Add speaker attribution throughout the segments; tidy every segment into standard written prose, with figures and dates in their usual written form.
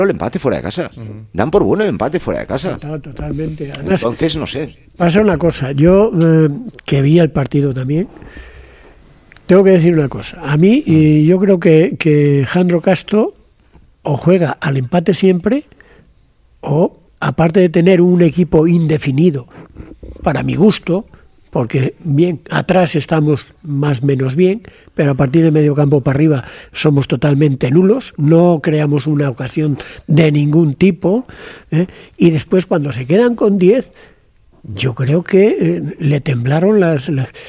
Speaker 1: el empate fuera de casa. Dan por bueno el empate fuera de casa.
Speaker 2: Totalmente. Además,
Speaker 1: Entonces, no sé.
Speaker 2: pasa una cosa. Yo, que vi el partido también, tengo que decir una cosa. A mí, yo creo que Jandro Castro o juega al empate siempre, o, aparte de tener un equipo indefinido, para mi gusto, porque bien, atrás estamos más o menos bien, pero a partir de medio campo para arriba somos totalmente nulos, no creamos una ocasión de ningún tipo, y después cuando se quedan con 10, yo creo que le temblaron las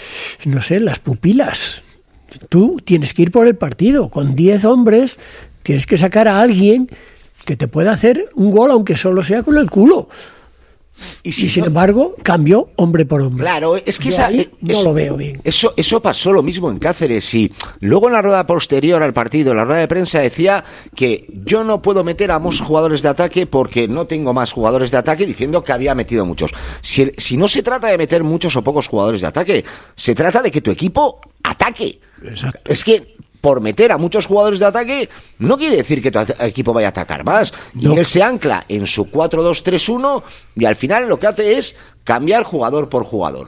Speaker 2: pupilas. Tú tienes que ir por el partido, con 10 hombres tienes que sacar a alguien que te pueda hacer un gol, aunque solo sea con el culo. Y sin embargo, cambió hombre por hombre.
Speaker 1: Claro, es que
Speaker 2: no lo veo bien.
Speaker 1: Eso pasó lo mismo en Cáceres. Y luego en la rueda posterior al partido, en la rueda de prensa, decía que yo no puedo meter a más jugadores de ataque porque no tengo más jugadores de ataque, diciendo que había metido muchos. Si no se trata de meter muchos o pocos jugadores de ataque, se trata de que tu equipo ataque.
Speaker 2: Exacto.
Speaker 1: Es que por meter a muchos jugadores de ataque no quiere decir que tu equipo vaya a atacar más. Y él se ancla en su 4-2-3-1 y al final lo que hace es cambiar jugador por jugador.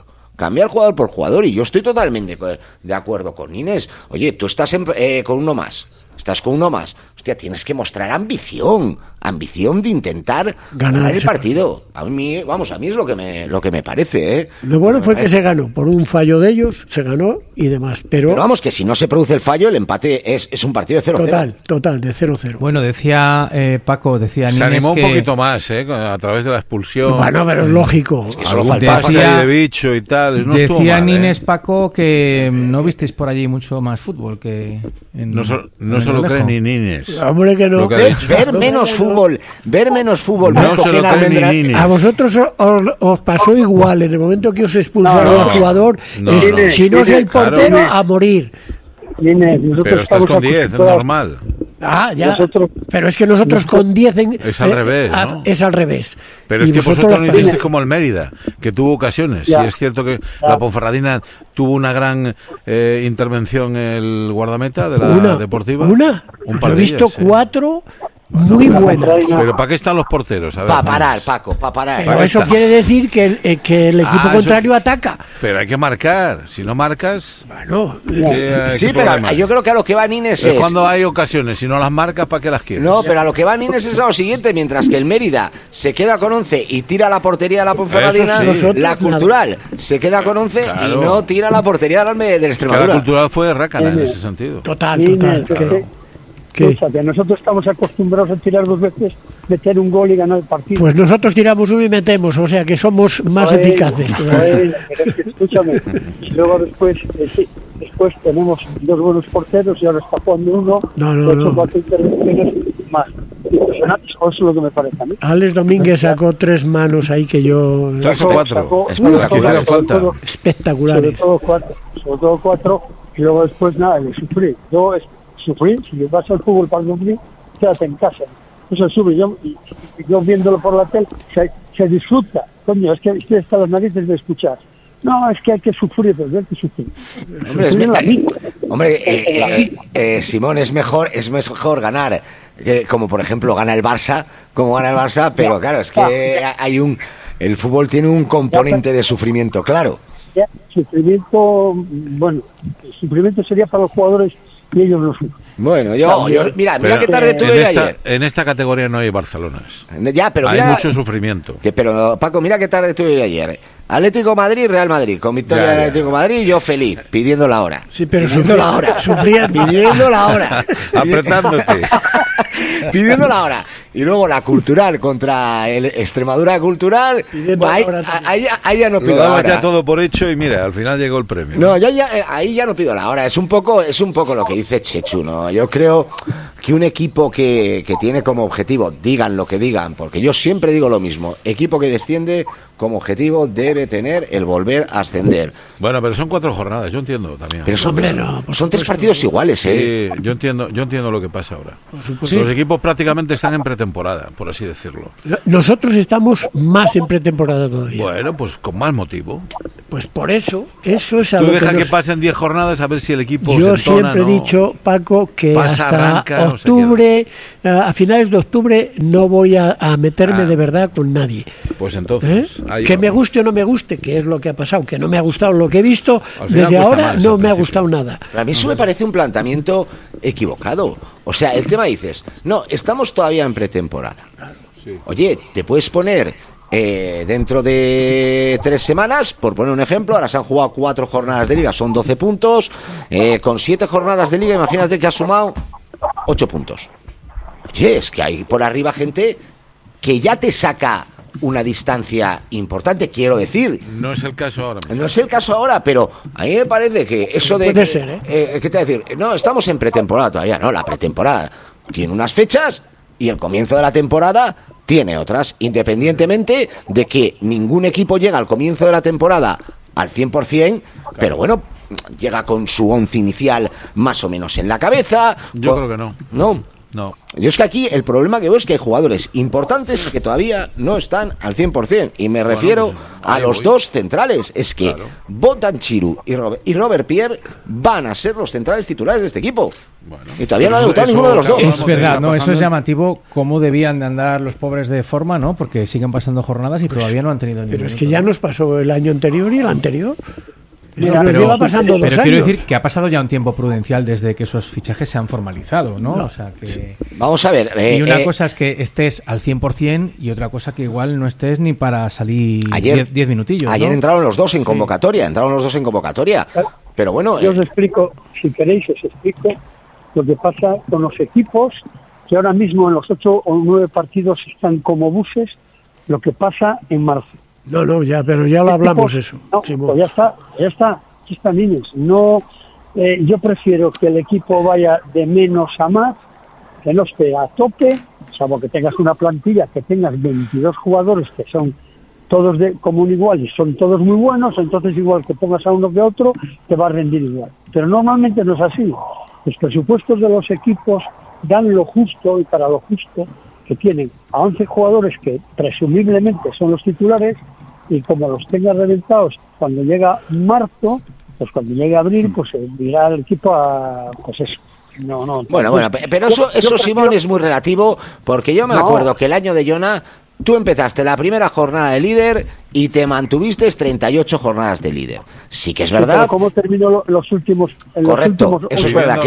Speaker 1: Y yo estoy totalmente de acuerdo con Inés. Oye, tú estás con uno más. Hostia, tienes que mostrar ambición de intentar ganar el partido. A mí es lo que me parece, ¿eh?
Speaker 2: Lo bueno fue que se ganó, por un fallo de ellos, se ganó y demás. Pero
Speaker 1: vamos, que si no se produce el fallo, el empate es un partido de 0-0.
Speaker 2: Total, de 0-0.
Speaker 3: Bueno, decía Paco, decía Nines,
Speaker 4: se animó un poquito más, a través de la expulsión.
Speaker 2: Bueno, pero es lógico.
Speaker 1: Es que solo faltaba
Speaker 4: decía, de bicho y tal. No
Speaker 3: decía
Speaker 4: mal,
Speaker 3: Nines, Paco, que no visteis por allí mucho más fútbol que
Speaker 4: no se lo cree ni Nines.
Speaker 2: Hombre, que no.
Speaker 1: Ver menos fútbol.
Speaker 4: No se lo cree ni Nines.
Speaker 2: A vosotros os pasó igual. En el momento que os expulsaron al jugador, si no es el portero, a morir.
Speaker 4: Pero estás con 10, es normal.
Speaker 2: Ya. Pero es que nosotros con 10
Speaker 4: es al revés, ¿no?
Speaker 2: Es al revés.
Speaker 4: Pero es que vosotros no hicisteis como el Mérida, que tuvo ocasiones. Sí, es cierto que la Ponferradina tuvo una gran intervención en el guardameta de la Deportiva. Un par
Speaker 2: he
Speaker 4: de
Speaker 2: visto
Speaker 4: ellas,
Speaker 2: 4 muy buenas.
Speaker 4: Pero ¿para qué están los porteros?
Speaker 1: Para parar, Paco, para parar.
Speaker 2: Pero eso quiere decir que el equipo contrario ataca.
Speaker 4: Pero hay que marcar. Si no marcas...
Speaker 2: Bueno,
Speaker 1: sí, pero yo creo que a lo que va Nines es...
Speaker 4: Cuando hay ocasiones, si no las marcas, ¿para qué las quieres?
Speaker 1: No, pero a lo que va Nines es a lo siguiente. Mientras que el Mérida se queda con 11 y tira a la portería de la Ponferradina, la Cultural se queda con 11 y no tira a la portería del Extremadura.
Speaker 4: La Cultural fue rácana en ese sentido.
Speaker 2: Total.
Speaker 5: Que nosotros estamos acostumbrados a tirar 2 veces, meter un gol y ganar el partido.
Speaker 2: Pues nosotros tiramos uno y metemos, o sea que somos más eficaces.
Speaker 5: Escúchame, y luego después tenemos 2 buenos porteros y ahora está jugando uno.
Speaker 2: No.
Speaker 5: 4 intervenciones más impresionantes, eso es lo que me parece a mí.
Speaker 2: Alex Domínguez sacó 3 manos ahí que yo...
Speaker 4: 3 o 4.
Speaker 2: Espectaculares.
Speaker 5: Sobre todo 4, y luego después nada, de sufrir. Sufrir, si vas al fútbol para sufrir, quédate en casa. Eso sube, yo viéndolo por la tele, se disfruta. Coño, es que estoy hasta las narices de escuchar. No, es que hay que sufrir, pero hay que sufrir.
Speaker 1: Simón, es mejor ganar, como por ejemplo gana el Barça, pero claro, es que el fútbol tiene un componente de sufrimiento, claro.
Speaker 5: Sufrimiento sería para los jugadores y ellos no sufren.
Speaker 1: Bueno, mira qué tarde tuve ayer.
Speaker 4: En esta categoría no hay Barcelonas.
Speaker 1: Ya, pero
Speaker 4: hay mucho sufrimiento.
Speaker 1: Pero Paco, mira qué tarde tuve ayer. Atlético Madrid, Real Madrid. Con victoria del Atlético Madrid, yo feliz, pidiendo la hora.
Speaker 2: Sí, pero
Speaker 1: pidiendo la hora. Pidiendo la hora.
Speaker 4: Apretándote.
Speaker 1: Pidiendo la hora. Y luego la Cultural contra el Extremadura Cultural. Ahí ya no pido la hora.
Speaker 4: Ya todo por hecho y mira, al final llegó el premio.
Speaker 1: No, ahí ya no pido la hora. Es un poco lo que dice Chechu, ¿no? Yo creo que un equipo que tiene como objetivo, digan lo que digan, porque yo siempre digo lo mismo, equipo que desciende como objetivo debe tener el volver a ascender.
Speaker 4: Bueno, pero son 4 jornadas, yo entiendo también.
Speaker 1: Pero son 3 partidos iguales, ¿eh?
Speaker 4: Sí, yo entiendo lo que pasa ahora. Los equipos prácticamente están en pretemporada, por así decirlo.
Speaker 2: Nosotros estamos más en pretemporada todavía.
Speaker 4: Bueno, pues con más motivo.
Speaker 2: Pues por eso es
Speaker 4: algo. Tú deja que pasen 10 jornadas a ver si el equipo se entona.
Speaker 2: Yo siempre he dicho, Paco, que hasta
Speaker 4: arranca,
Speaker 2: octubre, a finales de octubre, no voy a meterme de verdad con nadie.
Speaker 4: Pues entonces...
Speaker 2: Que me guste o no me guste, que es lo que ha pasado, que no me ha gustado lo que he visto, desde ahora no me ha gustado nada.
Speaker 1: A mí eso me parece un planteamiento equivocado. O sea, el tema dices, no, estamos todavía en pretemporada. Oye, te puedes poner dentro de 3 semanas, por poner un ejemplo, ahora se han jugado 4 jornadas de liga, son 12 puntos, con 7 jornadas de liga, imagínate que has sumado 8 puntos. Oye, es que hay por arriba gente que ya te saca una distancia importante, quiero decir.
Speaker 4: No es el caso ahora.
Speaker 1: No es el caso ahora, pero a mí me parece que eso de...
Speaker 2: Puede ser, ¿eh?
Speaker 1: ¿Qué te voy a decir? No, estamos en pretemporada todavía. No, la pretemporada tiene unas fechas y el comienzo de la temporada tiene otras, independientemente de que ningún equipo llega al comienzo de la temporada al 100%, pero bueno, llega con su once inicial más o menos en la cabeza.
Speaker 4: Yo creo que no.
Speaker 1: No. Yo es que aquí el problema que veo es que hay jugadores importantes que todavía no están al 100%. Y me refiero a los 2 centrales. Es que Bogdan Chiru y Robert Pierre van a ser los centrales titulares de este equipo. Y todavía no ha debutado ninguno de los 2.
Speaker 3: Es verdad, ¿no? Eso es llamativo, cómo debían de andar los pobres de forma, ¿no? Porque siguen pasando jornadas y todavía no han tenido ningún.
Speaker 2: Pero es que ya nos pasó el año anterior y el anterior.
Speaker 3: Pero quiero decir que ha pasado ya un tiempo prudencial desde que esos fichajes se han formalizado, ¿no? O sea que...
Speaker 1: Vamos a ver.
Speaker 3: Y una cosa es que estés al 100% y otra cosa que igual no estés ni para salir 10 minutillos.
Speaker 1: Ayer entraron los 2 en convocatoria, Pero bueno...
Speaker 5: Yo os explico, si queréis os explico lo que pasa con los equipos que ahora mismo en los 8 o 9 partidos están como buses, lo que pasa en marzo.
Speaker 2: Pero ya lo hablamos eso.
Speaker 5: No, pues ya está, niños. No, yo prefiero que el equipo vaya de menos a más, que no esté a tope, salvo que tengas una plantilla, que tengas 22 jugadores que son todos de común igual y son todos muy buenos, entonces igual que pongas a uno que a otro, te va a rendir igual. Pero normalmente no es así. Los presupuestos de los equipos dan lo justo y para lo justo, que tienen a 11 jugadores que presumiblemente son los titulares, y como los tenga reventados cuando llega marzo, pues cuando llegue abril, pues irá el equipo a... pues eso.
Speaker 1: Bueno, pero eso Simón, es muy relativo, porque yo me acuerdo que el año de Jona, tú empezaste la primera jornada de líder y te mantuviste 38 jornadas de líder. Sí que es verdad.
Speaker 5: Pero ¿cómo terminó los últimos?
Speaker 1: Correcto, eso es verdad.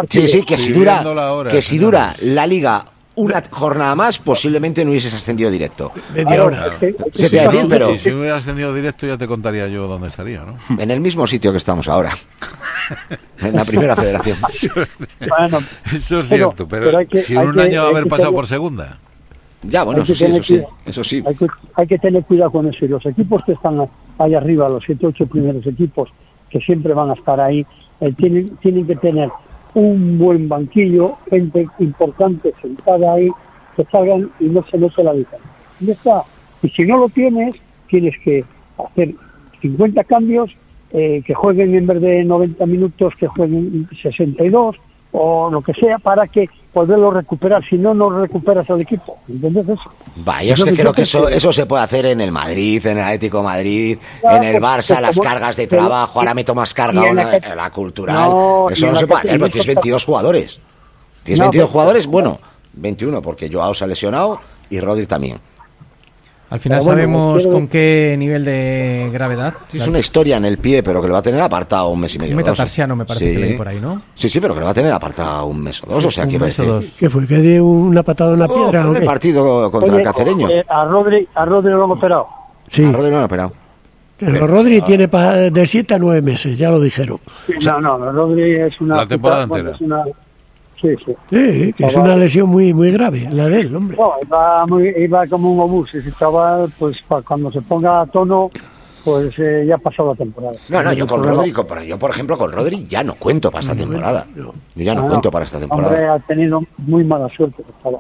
Speaker 1: Que si dura la liga una jornada más, posiblemente no hubieses ascendido directo.
Speaker 2: Media hora.
Speaker 1: ¿Qué te voy a decir? Pero
Speaker 4: si hubiera ascendido directo ya te contaría yo dónde estaría, ¿no?
Speaker 1: En el mismo sitio que estamos ahora. En la primera federación.
Speaker 5: Bueno,
Speaker 4: eso es cierto, pero si en un año va a haber pasado por segunda.
Speaker 1: Ya, bueno, eso sí.
Speaker 5: Hay que tener cuidado con eso. Y los equipos que están ahí arriba, los 7 o 8 primeros equipos, que siempre van a estar ahí, tienen que tener un buen banquillo, gente importante sentada ahí, que salgan y no se note la diferencia. Ya está. Y si no lo tienes que hacer 50 cambios, que jueguen en vez de 90 minutos, que jueguen 62 o lo que sea, para que poderlo recuperar. Si no, no recuperas al equipo. ¿Entendés eso?
Speaker 1: Yo es que creo que eso se puede hacer en el Madrid, en el Atlético de Madrid, en el Barça, las cargas de trabajo. Ahora meto más carga en la cultural. Eso no se puede hacer, porque tienes 22 jugadores. ¿Tienes 22 jugadores? Bueno, 21, porque Joao se ha lesionado y Rodri también.
Speaker 3: Al final sabemos con qué nivel de gravedad.
Speaker 1: Es una historia en el pie, pero que lo va a tener apartado un mes y medio.
Speaker 3: Un metatarsiano me parece que leí por ahí, ¿no?
Speaker 1: Sí, pero que lo va a tener apartado un mes o 2, o sea, quiero decir.
Speaker 2: ¿Qué fue? ¿Que dio una patada en la piedra?
Speaker 1: En el partido contra el Cacereño.
Speaker 5: A Rodri lo han operado.
Speaker 2: Sí.
Speaker 1: A Rodri lo han operado.
Speaker 2: Pero Rodri tiene de 7 a 9 meses, ya lo dijeron.
Speaker 5: Rodri es una...
Speaker 4: La temporada entera.
Speaker 5: Sí,
Speaker 2: que es una lesión muy muy grave, la de él, hombre.
Speaker 5: No, iba como un obús, ese chaval, pues cuando se ponga a tono, pues ya ha pasado la temporada.
Speaker 1: Yo por ejemplo con Rodri ya no cuento para esta temporada. Yo ya no cuento para esta temporada.
Speaker 5: Hombre, ha tenido muy mala suerte el chaval.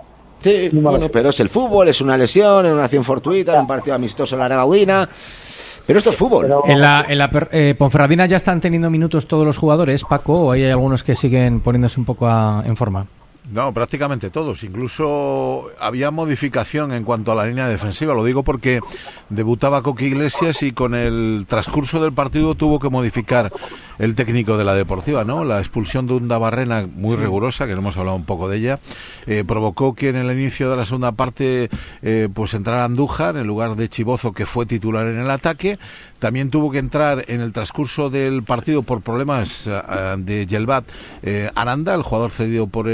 Speaker 1: Sí, bueno, pero es el fútbol, es una lesión, es una acción fortuita, es un partido amistoso en la Aragaudina. Pero esto es fútbol.
Speaker 3: En la Ponferradina ya están teniendo minutos todos los jugadores, Paco, o hay algunos que siguen poniéndose un poco en forma.
Speaker 4: No, prácticamente todos. Incluso había modificación en cuanto a la línea defensiva. Lo digo porque debutaba Coqui Iglesias y con el transcurso del partido tuvo que modificar el técnico de la Deportiva, ¿no? La expulsión de Undabarrena, muy rigurosa, que no hemos hablado un poco de ella, provocó que en el inicio de la segunda parte pues entrara Andújar en lugar de Chibozo, que fue titular en el ataque. También tuvo que entrar en el transcurso del partido por problemas de Yelvat Aranda, el jugador cedido por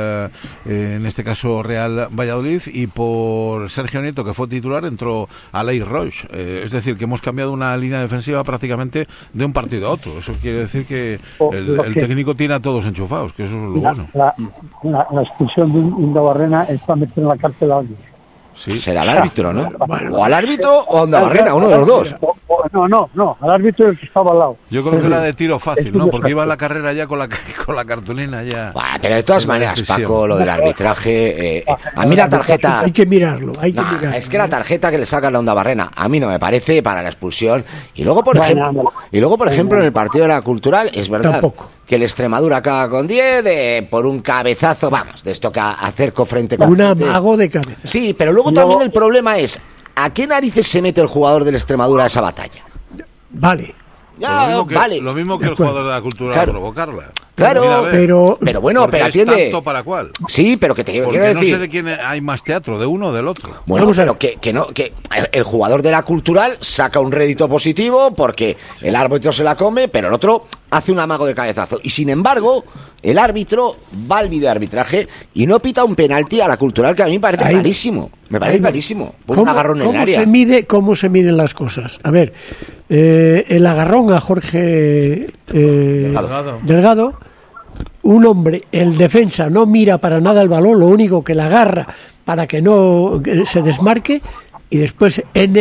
Speaker 4: en este caso Real Valladolid, y por Sergio Nieto, que fue titular, entró Aleix Roig. Es decir, que hemos cambiado una línea defensiva prácticamente de un partido a otro. Eso quiere decir que el técnico tiene a todos enchufados, que eso es lo bueno.
Speaker 5: La expulsión de Undabarrena es para meter en la cárcel a alguien.
Speaker 1: Sí. Será el árbitro, ¿no? O al árbitro o a Undabarrena, uno de los dos.
Speaker 5: No, al árbitro el que estaba al lado.
Speaker 4: Yo creo que era de tiro fácil, ¿no? Porque iba a la carrera ya con la cartulina ya.
Speaker 1: Bah, pero de todas maneras, Paco, lo del arbitraje, a mí la tarjeta...
Speaker 2: Hay que mirarlo,
Speaker 1: Es que la tarjeta que le sacan a Undabarrena, a mí no me parece para la expulsión. Y luego, por ejemplo, en el partido de la Cultural, es verdad...
Speaker 2: Tampoco.
Speaker 1: Que el Extremadura acaba con 10 por un cabezazo, vamos, de esto que acerco frente con
Speaker 2: un amago de cabeza.
Speaker 1: Sí, pero luego también el problema es ¿a qué narices se mete el jugador del Extremadura a esa batalla?
Speaker 2: Vale.
Speaker 4: Lo mismo que el jugador de la Cultural, claro. Provocarla.
Speaker 1: Claro, pero bueno, pero atiende.
Speaker 4: ¿Es tanto para cuál?
Speaker 1: Sí, pero que te quiero
Speaker 4: decir.
Speaker 1: No
Speaker 4: sé de quién hay más teatro, de uno o del otro.
Speaker 1: Bueno, pero que el jugador de la Cultural saca un rédito positivo porque el árbitro se la come, pero el otro hace un amago de cabezazo. Y sin embargo, el árbitro va al videoarbitraje y no pita un penalti a la Cultural, que a mí me parece clarísimo. Me parece clarísimo. Pone un agarrón en el área.
Speaker 2: ¿Cómo se miden las cosas? A ver, el agarrón a Jorge Delgado, un hombre, el defensa no mira para nada el balón, lo único que la agarra para que no se desmarque, y después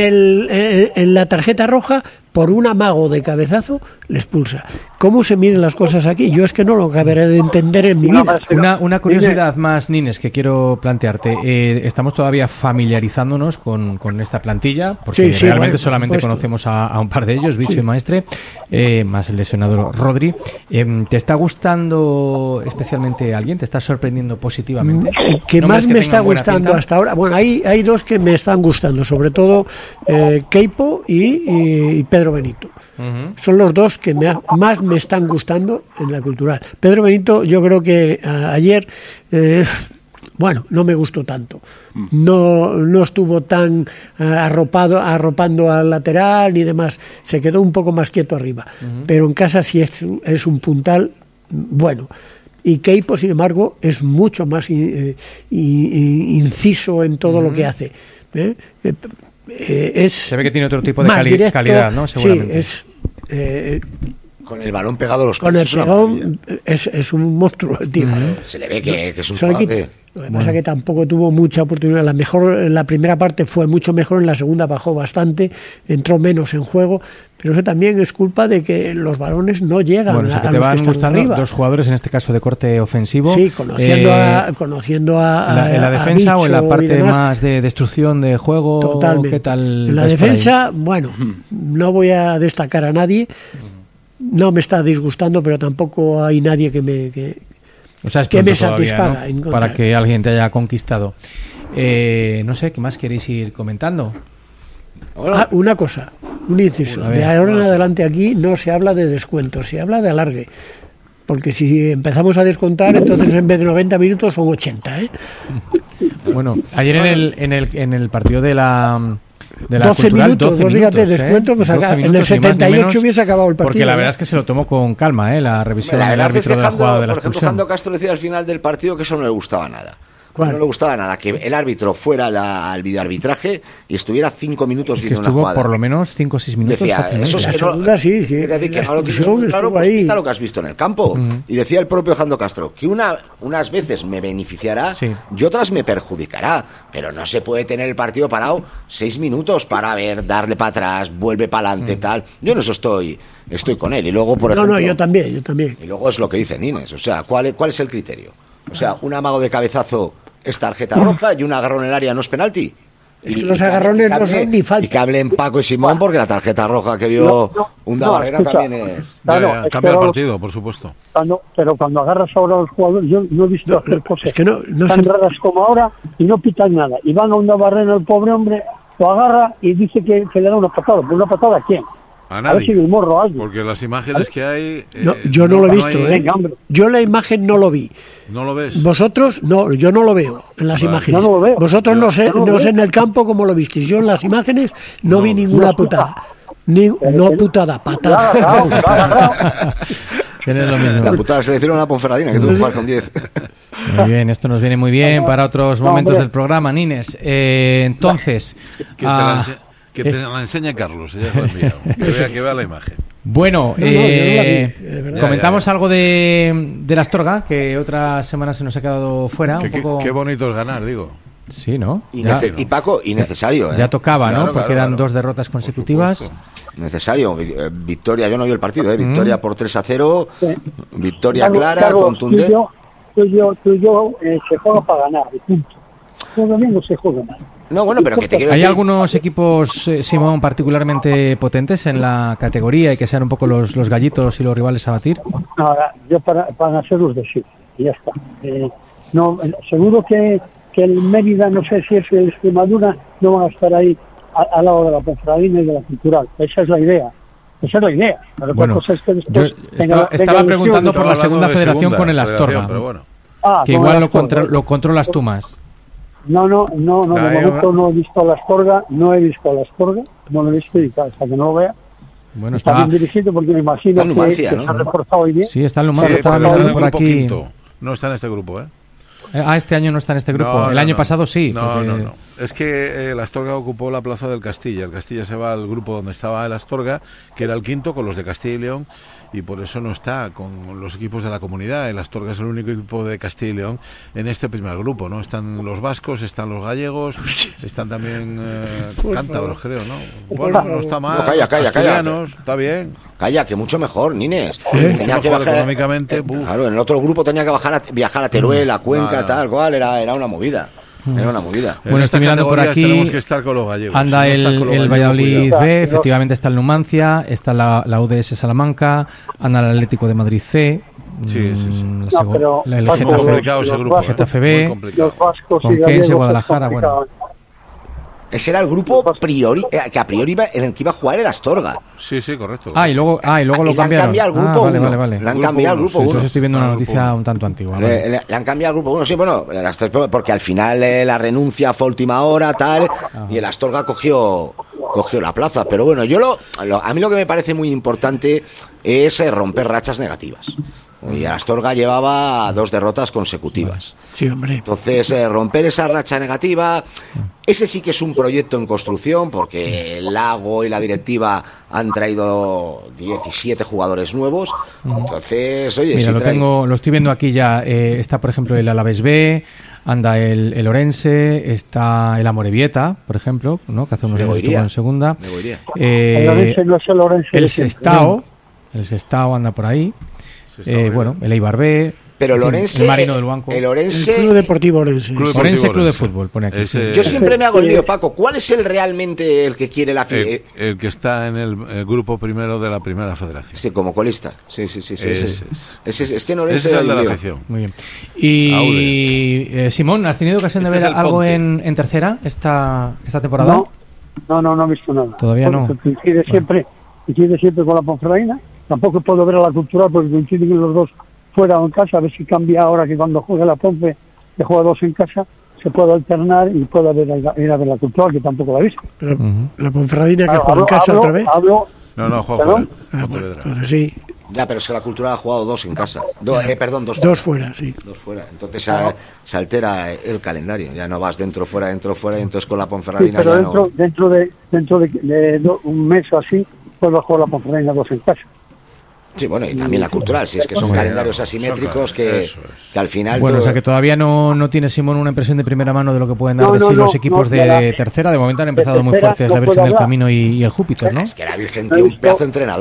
Speaker 2: en la tarjeta roja, por un amago de cabezazo, le expulsa. ¿Cómo se miden las cosas aquí? Yo es que no lo acabaré de entender en mi vida.
Speaker 3: Una curiosidad más, Nines, que quiero plantearte. Estamos todavía familiarizándonos con esta plantilla, porque realmente solamente conocemos a un par de ellos, Bicho y Maestre, más el lesionado Rodri. ¿Te está gustando especialmente alguien? ¿Te está sorprendiendo positivamente?
Speaker 2: El que más me está gustando hasta ahora, bueno, hay dos que me están gustando, sobre todo Keipo y Pedro Benito. Son los dos que más me están gustando en la Cultural. Pedro Benito, yo creo que ayer, no me gustó tanto. No estuvo tan arropando al lateral ni demás. Se quedó un poco más quieto arriba. Pero en casa sí es un puntal bueno. Y Keipo, sin embargo, es mucho más inciso en todo lo que hace.
Speaker 3: Se ve que tiene otro tipo de calidad, ¿no? Seguramente.
Speaker 2: Sí,
Speaker 1: con el balón pegado a los
Speaker 2: pies. Con el balón es un monstruo, tío.
Speaker 1: Se le ve que es un jugador.
Speaker 2: Lo que pasa es que tampoco tuvo mucha oportunidad. La primera parte fue mucho mejor, en la segunda bajó bastante, entró menos en juego, pero eso también es culpa de que los balones no llegan.
Speaker 3: Bueno, o sea, que te van gustando dos jugadores, en este caso de corte ofensivo.
Speaker 2: Sí, conociendo a
Speaker 3: en la defensa, o en la parte más de destrucción de juego.
Speaker 2: Totalmente.
Speaker 3: ¿Qué tal?
Speaker 2: En la defensa, no voy a destacar a nadie. No me está disgustando, pero tampoco hay nadie que me satisfaga,
Speaker 3: ¿no? Para que alguien te haya conquistado. No sé, ¿qué más queréis ir comentando?
Speaker 2: Una cosa, un inciso. De ahora en adelante aquí no se habla de descuento, se habla de alargue. Porque si empezamos a descontar, entonces en vez de 90 minutos son 80.
Speaker 3: Bueno, ayer en el partido de la
Speaker 2: 12
Speaker 3: Cultural,
Speaker 2: minutos,
Speaker 3: 12
Speaker 2: fíjate, descuento, pues en el 78 hubiese acabado el partido.
Speaker 3: Porque la verdad es que se lo tomó con calma, la revisión del árbitro de la jugada de la expulsión.
Speaker 1: Por ejemplo, Jando Castro decía al final del partido que eso no le gustaba nada. No le gustaba nada que el árbitro fuera al videoarbitraje y estuviera 5 minutos viendo la jugada.
Speaker 3: Estuvo por lo menos 5 o 6 minutos.
Speaker 1: Decía, eso es
Speaker 2: es
Speaker 1: decir, que no lo tienes muy claro, pues quita lo que has visto en el campo. Y decía el propio Jando Castro que unas veces me beneficiará y otras me perjudicará, pero no se puede tener el partido parado 6 minutos para darle para atrás, vuelve para adelante, tal. Yo en eso estoy con él. Y luego, por ejemplo,
Speaker 2: yo también.
Speaker 1: Y luego es lo que dice Nines, o sea, ¿cuál es el criterio? O sea, un amago de cabezazo es tarjeta roja y un agarrón en el área no es penalti.
Speaker 2: Es que los agarrones no son ni falta.
Speaker 1: Y que hablen Paco y Simón, porque la tarjeta roja que vio Unda Barrera también es...
Speaker 4: Claro, cambia el partido, por supuesto.
Speaker 5: Pero cuando agarras ahora a los jugadores, yo no he visto hacer cosas
Speaker 2: es que no
Speaker 5: tan raras como ahora y no pitan nada. Y van a Unda Barrera, el pobre hombre, lo agarra y dice que le da una patada. ¿Pero una patada a quién?
Speaker 4: A nadie.
Speaker 5: A ver si el morro a alguien.
Speaker 4: Porque las imágenes que hay...
Speaker 2: yo no lo he visto.
Speaker 5: Venga, hombre.
Speaker 2: Yo la imagen no lo vi.
Speaker 4: ¿No lo ves?
Speaker 2: Vosotros, no, yo no lo veo en las imágenes.
Speaker 5: Yo no lo veo.
Speaker 2: Vosotros no sé en el campo cómo lo visteis. Yo en las imágenes no vi ninguna putada. Patada.
Speaker 3: Tienes lo mismo.
Speaker 1: La putada se le hicieron a la Ponferradina, que tuvo que jugar con 10.
Speaker 3: Muy bien, esto nos viene muy bien para otros momentos del programa, Nines. Entonces...
Speaker 4: Que te la enseñe Carlos, ya lo he enviado. Que vea la imagen.
Speaker 3: Bueno,
Speaker 2: yo no la vi,
Speaker 3: comentamos algo de la Astorga, que otra semana se nos ha quedado fuera.
Speaker 4: Qué bonito es ganar, digo.
Speaker 3: Sí, ¿no?
Speaker 1: Y Paco, innecesario.
Speaker 3: Ya tocaba, ¿no?
Speaker 4: Claro,
Speaker 3: porque eran
Speaker 4: claro.
Speaker 3: 2 derrotas consecutivas.
Speaker 1: Necesario. Victoria, yo no vi el partido, victoria por 3-0.
Speaker 5: Sí.
Speaker 1: Victoria clara,
Speaker 5: Carlos,
Speaker 1: contundente.
Speaker 5: Tú y yo se juega para ganar, y punto. Los domingos se juega más.
Speaker 1: No, bueno, pero que te quiero
Speaker 3: ¿Hay
Speaker 1: decir...
Speaker 3: algunos equipos, Simón, particularmente potentes en la categoría y que sean un poco los gallitos y los rivales a batir?
Speaker 5: Ahora, yo para hacerlos decir, y ya está. No, seguro que el Mérida, no sé si es el Extremadura, no van a estar ahí al lado de la Ponferradina y de la Cultural. Esa es la idea. Pero
Speaker 3: Bueno,
Speaker 5: cosa es que después
Speaker 3: yo estaba preguntando por la segunda federación con el Astorga,
Speaker 4: pero bueno.
Speaker 3: que igual lo controlas tú más.
Speaker 5: No, de momento no he visto a la Astorga, no lo he visto y hasta que no lo vea.
Speaker 3: Bueno,
Speaker 5: está bien dirigido porque me imagino
Speaker 1: Numancia,
Speaker 5: que
Speaker 1: ¿no?
Speaker 5: se ha reforzado hoy bien.
Speaker 3: Sí, está en Numancia,
Speaker 4: Sí,
Speaker 3: estaba
Speaker 4: pero está en
Speaker 3: viendo
Speaker 4: el
Speaker 3: por
Speaker 4: grupo
Speaker 3: aquí.
Speaker 4: quinto. No está en este grupo, ¿eh?
Speaker 3: Este año no está en este grupo. El año pasado sí.
Speaker 4: No. Es que el Astorga ocupó la plaza del Castilla. El Castilla se va al grupo donde estaba el Astorga, que era el quinto, con los de Castilla y León, y por eso no está con los equipos de la comunidad. El Astorga es el único equipo de Castilla y León en este primer grupo, ¿no? Están los vascos, están los gallegos, están también cántabros, creo, ¿no? Bueno, no está mal.
Speaker 1: No, calla.
Speaker 4: Asturianos, está bien.
Speaker 1: Calla, que mucho mejor, Nines.
Speaker 4: Tenía que bajar económicamente.
Speaker 1: Claro, en el otro grupo tenía que viajar a Teruel, a Cuenca, tal cual, era una movida. Era una movida.
Speaker 3: Bueno, estoy mirando por aquí.
Speaker 4: Tenemos que estar con los gallegos.
Speaker 3: Anda el Valladolid
Speaker 4: cuidado.
Speaker 3: B, efectivamente está el Numancia, está la UDS Salamanca, anda el Atlético de Madrid C.
Speaker 4: Sí.
Speaker 3: El
Speaker 4: complicado ese grupo.
Speaker 3: Getafe B,
Speaker 5: Los vascos
Speaker 3: con
Speaker 5: y gallegos
Speaker 3: Kense, Guadalajara,
Speaker 5: es
Speaker 3: bueno.
Speaker 5: complicado.
Speaker 1: Ese era el grupo que a priori en el que iba a jugar el Astorga.
Speaker 4: Sí, correcto.
Speaker 3: Y luego lo
Speaker 1: le han
Speaker 3: cambiaron.
Speaker 1: cambiado el grupo
Speaker 3: Vale.
Speaker 1: Le han cambiado el grupo
Speaker 3: Sí,
Speaker 1: 1.
Speaker 3: estoy viendo una
Speaker 4: Grupo
Speaker 3: noticia
Speaker 4: uno.
Speaker 3: un tanto antigua.
Speaker 1: Le han cambiado el grupo 1, sí, bueno, porque al final la renuncia fue a última hora, tal, y el Astorga cogió la plaza. Pero bueno, a mí lo que me parece muy importante es romper rachas negativas. Y el Astorga llevaba 2 derrotas consecutivas.
Speaker 2: Sí, hombre.
Speaker 1: Entonces, romper esa racha negativa, ese sí que es un proyecto en construcción, porque el Lago y la directiva han traído 17 jugadores nuevos. Entonces, oye,
Speaker 3: Mira,
Speaker 1: si
Speaker 3: lo estoy viendo aquí ya. Está, por ejemplo, el Alavés B, anda el Orense, está el Amorebieta, por ejemplo, ¿no? Que hace unos años estuvo en segunda.
Speaker 5: El Orense no es el Orense de siempre.
Speaker 3: El Sestao anda por ahí.
Speaker 4: Bueno,
Speaker 3: el Eibar B.
Speaker 1: Pero el Orense,
Speaker 3: el Marino del Banco.
Speaker 1: El Orense,
Speaker 2: Club Deportivo Orense.
Speaker 3: Orense Club de Fútbol, pone aquí.
Speaker 1: Yo siempre me hago el lío, Paco. ¿Cuál es realmente el que quiere la
Speaker 4: el que está en el grupo primero de la primera federación.
Speaker 1: Sí, como colista. Sí. Es que en Orense
Speaker 4: Ese es el de la
Speaker 1: lío.
Speaker 4: afición.
Speaker 3: Muy bien. Y Simón, ¿has tenido ocasión de ver algo en tercera esta temporada?
Speaker 5: No he visto nada.
Speaker 3: Todavía no.
Speaker 5: Coincide siempre con la Ponferradina. Tampoco puedo ver a la Cultural porque coinciden los dos fuera o en casa. A ver si cambia ahora que cuando juegue la Ponfe, que juega 2 en casa, se puede alternar y pueda ir a ver la Cultural, que tampoco la he visto.
Speaker 2: Pero la Ponferradina que juega en casa otra vez.
Speaker 4: No, juega fuera.
Speaker 2: Bueno, entonces sí.
Speaker 1: Ya, pero es que la Cultural ha jugado 2 en casa. 2
Speaker 2: fuera, sí.
Speaker 1: 2 fuera. Entonces se altera el calendario. Ya no vas dentro, fuera, y entonces con la Ponferradina
Speaker 5: sí, pero
Speaker 1: ya
Speaker 5: dentro de un mes o así, pues va a jugar la Ponferradina 2 en casa.
Speaker 1: Sí, bueno, y también la Cultural, si es que son calendarios asimétricos que al final...
Speaker 3: Bueno, o sea que todavía no tiene Simón una impresión de primera mano de lo que pueden dar de sí los equipos de tercera. De momento han empezado muy fuertes la Virgen del Camino y el Júpiter, ¿no?
Speaker 1: Es que la Virgen tiene un pedazo de entrenador.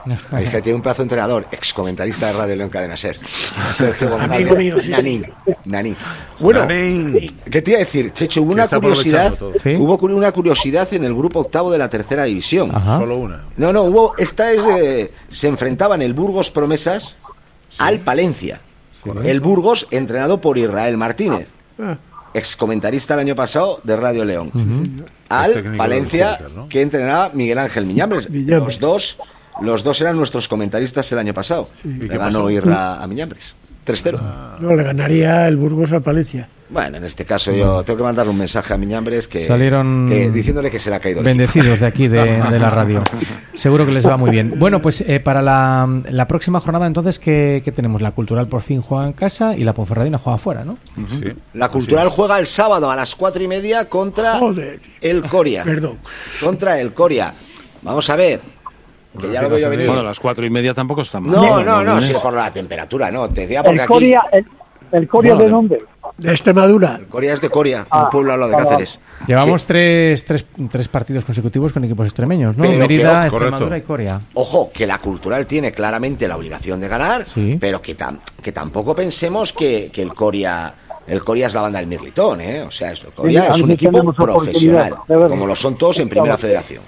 Speaker 1: Ahí que tiene un pedazo de entrenador, excomentarista de Radio León Cadena Ser, Sergio González.
Speaker 2: Amigo mío, sí.
Speaker 1: Nanín. Bueno,
Speaker 4: Nanín.
Speaker 1: ¿qué te iba a decir, Checho? Hubo
Speaker 3: ¿Sí?
Speaker 1: una curiosidad en el grupo octavo de la tercera división.
Speaker 3: Ajá.
Speaker 4: Solo una.
Speaker 1: No, se enfrentaban el Burgos Promesas al Palencia. El Burgos, entrenado por Israel Martínez, excomentarista el año pasado de Radio León. Al
Speaker 4: técnico
Speaker 1: Palencia,
Speaker 4: del Joker, ¿no?
Speaker 1: que entrenaba Miguel Ángel Miñambres. Los dos eran nuestros comentaristas el año pasado. Le ganó Irra a Miñambres. 3-0.
Speaker 2: No, le ganaría el Burgos al Palencia.
Speaker 1: Bueno, en este caso yo tengo que mandarle un mensaje a Miñambres diciéndole que se le ha caído el
Speaker 3: bendecidos de aquí, de la radio. Seguro que les va muy bien. Bueno, pues para la próxima jornada, entonces, ¿qué tenemos? La Cultural por fin juega en casa y la Ponferradina juega afuera, ¿no?
Speaker 4: Sí.
Speaker 1: La Cultural juega el sábado a las 4:30 contra el Coria.
Speaker 2: Perdón.
Speaker 1: Contra el Coria. Vamos a ver. Que ya lo veo venir.
Speaker 6: Bueno, a las 4:30 tampoco está mal.
Speaker 1: No, sí, por la temperatura, no. Te decía porque
Speaker 5: ¿El Coria de dónde?
Speaker 2: De Extremadura.
Speaker 1: El Coria es de Coria, un pueblo al lado de Cáceres.
Speaker 3: Llevamos tres partidos consecutivos con equipos extremeños, ¿no?
Speaker 1: Pero
Speaker 3: Mérida,
Speaker 1: que,
Speaker 3: Extremadura y Coria.
Speaker 1: Ojo, que la Cultural tiene claramente la obligación de ganar, pero que tampoco pensemos que el Coria es la banda del Mirlitón, ¿eh? O sea, el Coria es un equipo profesional, como lo son todos en Primera Federación.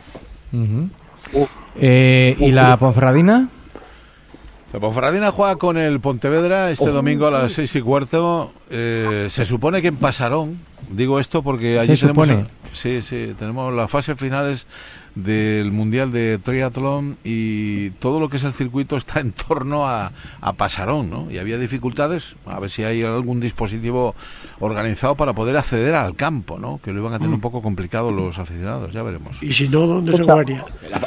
Speaker 3: ¿Y la Ponferradina?
Speaker 4: La Ponferradina juega con el Pontevedra este domingo a las 6:15. Se supone que en Pasarón, digo esto porque allí tenemos las fases finales del Mundial de Triatlón y todo lo que es el circuito está en torno a Pasarón, ¿no? Y había dificultades, a ver si hay algún dispositivo organizado para poder acceder al campo, ¿no? Que lo iban a tener un poco complicado los aficionados, ya veremos.
Speaker 2: Y si no, ¿dónde se jugaría?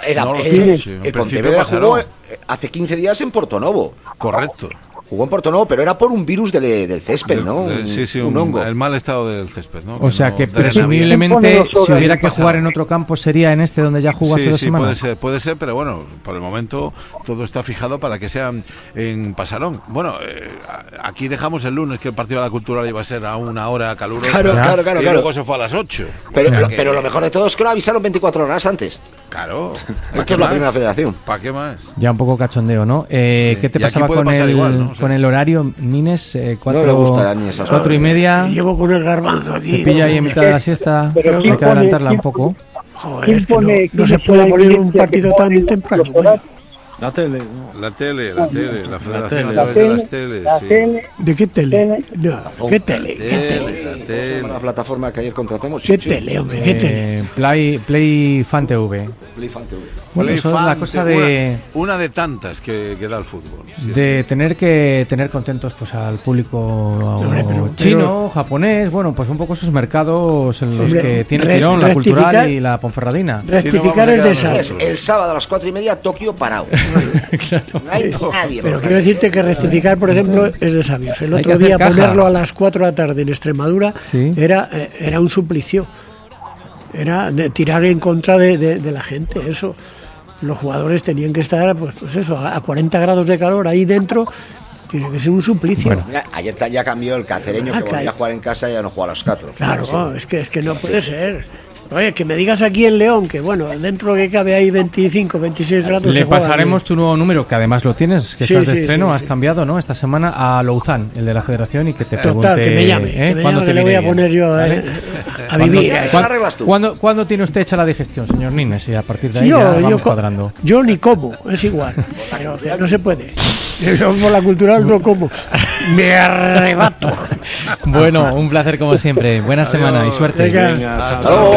Speaker 1: El Pontevedra jugó hace 15 días en Portonovo.
Speaker 4: Correcto.
Speaker 1: Jugó en Portonovo, pero era por un virus del césped, ¿no? Un hongo.
Speaker 4: El mal estado del césped, ¿no?
Speaker 3: O sea que presumiblemente si hubiera que jugar en otro campo sería en este donde ya jugó hace 2 semanas.
Speaker 4: Puede ser, pero bueno, por el momento todo está fijado para que sean en Pasarón. Bueno, aquí dejamos el lunes que el partido de la Cultural iba a ser a 1 hora calurosa.
Speaker 1: Claro.
Speaker 4: Y luego se fue a las 8.
Speaker 1: Pero lo mejor de todo es que lo avisaron 24 horas antes.
Speaker 4: Claro.
Speaker 1: Esto es la Primera Federación.
Speaker 4: ¿Para qué más?
Speaker 3: Ya un poco cachondeo, ¿no? ¿Qué te pasaba con el horario, Nines?
Speaker 1: No le gusta a Nines.
Speaker 3: 4:30.
Speaker 2: Llevo con el garbanzo aquí.
Speaker 3: Te pilla ahí en mitad de la siesta. Hay que adelantarla un poco.
Speaker 2: Joder, es que no se puede poner un partido tan temprano.
Speaker 6: La tele.
Speaker 4: La Federación a través de las teles.
Speaker 2: ¿De qué tele? No, ¿qué tele?
Speaker 1: La plataforma que ayer contratamos.
Speaker 2: ¿Qué tele, hombre? ¿Qué tele?
Speaker 3: Play Fan TV. Bueno, eso es la cosa de...
Speaker 4: Una de tantas que da el fútbol.
Speaker 3: De tener que tener contentos pues al público chino, japonés, bueno, pues un poco esos mercados en los que tiene tirón la Cultural y la Ponferradina.
Speaker 2: Rectificar es de
Speaker 1: sabio. El sábado a las 4:30, Tokio parado.
Speaker 3: Claro.
Speaker 1: No hay nadie.
Speaker 2: Pero quiero decirte que rectificar, por ejemplo, es de sabios. El otro día ponerlo a las 4 de la tarde en Extremadura era un suplicio. Era de tirar en contra de la gente, eso. Los jugadores tenían que estar, pues eso, a 40 grados de calor ahí dentro. Tiene que ser un suplicio.
Speaker 1: Bueno, mira, ayer ya cambió el cacereño que volvía a jugar en casa y ya no juega a las 4.
Speaker 2: Claro, es que no puede ser. Oye, que me digas aquí en León que, bueno, dentro que cabe ahí 25, 26 grados.
Speaker 3: Le pasaremos tu nuevo número, que además lo tienes, que estás de estreno, has cambiado, ¿no? Esta semana a Louzán, el de la Federación, y que te pregunte...
Speaker 2: Total, que me llame,
Speaker 3: ¿cuándo
Speaker 2: que le voy a poner yo a vivir.
Speaker 3: ¿Cuándo tiene usted hecha la digestión, señor Nines? Y a partir de ahí ya vamos cuadrando.
Speaker 2: Yo ni como, es igual, pero no se puede. Yo por la Cultural no como. Me arrebato.
Speaker 3: Bueno, un placer como siempre. Buena semana y suerte.
Speaker 2: Venga,
Speaker 1: hasta luego.